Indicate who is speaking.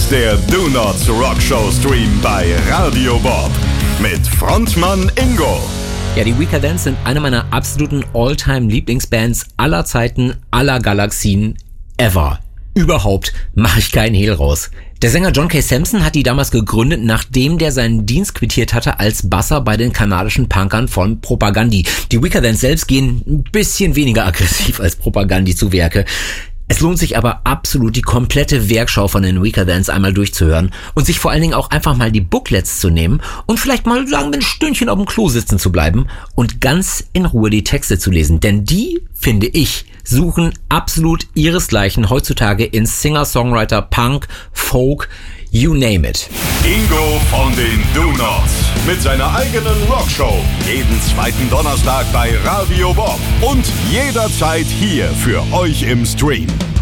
Speaker 1: der Do Nots Rock Show Stream bei Radio Bob mit Frontmann Ingo.
Speaker 2: Ja, die Weekendance sind eine meiner absoluten All-Time-Lieblingsbands aller Zeiten, aller Galaxien, ever. Überhaupt mache ich keinen Hehl raus. Der Sänger John K. Samson hat die damals gegründet, nachdem der seinen Dienst quittiert hatte als Basser bei den kanadischen Punkern von Propagandhi. Die Weekendance selbst gehen ein bisschen weniger aggressiv als Propagandhi zu Werke. Es lohnt sich aber absolut, die komplette Werkschau von den Weekendance einmal durchzuhören und sich vor allen Dingen auch einfach mal die Booklets zu nehmen und vielleicht mal sagen, ein Stündchen auf dem Klo sitzen zu bleiben und ganz in Ruhe die Texte zu lesen. Denn die, finde ich, suchen absolut ihresgleichen heutzutage in Singer-Songwriter, Punk, Folk, you name it.
Speaker 1: Ingo von den Do Nots mit seiner eigenen Rockshow. Jeden zweiten Donnerstag bei Radio Bob und jederzeit hier für euch im Stream.